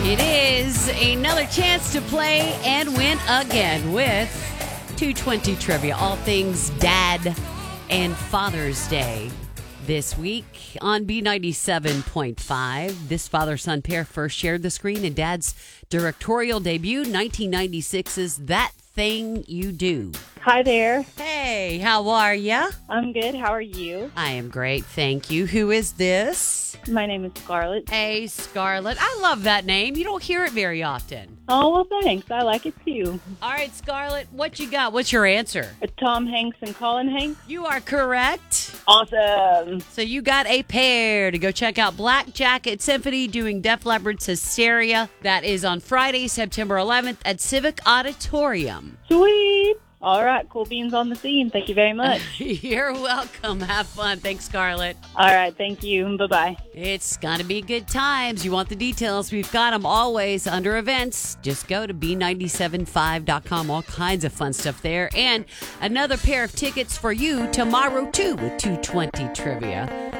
It is another chance to play and win again with 220 Trivia. All things Dad and Father's Day this week on B97.5. This father-son pair first shared the screen in Dad's directorial debut, 1996's That Thing You Do. Hi there. Hey, how are ya? I'm good. How are you? I am great, thank you. Who is this? My name is Scarlett. Hey, Scarlett. I love that name. You don't hear it very often. Oh, well, thanks. I like it too. All right, Scarlett, what you got? What's your answer? Tom Hanks and Colin Hanks. You are correct. Awesome. So you got a pair to go check out Black Jacket Symphony doing Def Leppard's Hysteria. That is on Friday, September 11th at Civic Auditorium. Sweet. All right. Cool beans on the scene. Thank you very much. You're welcome. Have fun. Thanks, Scarlett. All right. Thank you. Bye-bye. It's going to be good times. You want the details? We've got them always under events. Just go to B975.com. All kinds of fun stuff there. And another pair of tickets for you tomorrow, too, with 220 Trivia.